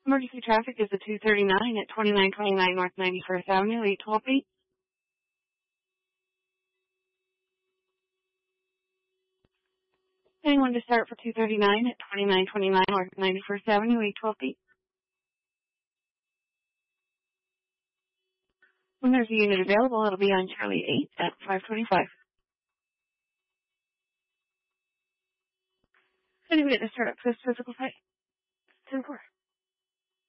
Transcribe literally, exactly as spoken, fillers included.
Emergency traffic is the two thirty-nine at twenty-nine twenty-nine North ninety-first Avenue, eight twelve feet. Anyone to start for two thirty-nine at twenty-nine twenty-nine North ninety-first Avenue, eight twelve feet. When there's a unit available, it'll be on Charlie eight at five twenty-five. Any minute to start up for this physical fight. ten four.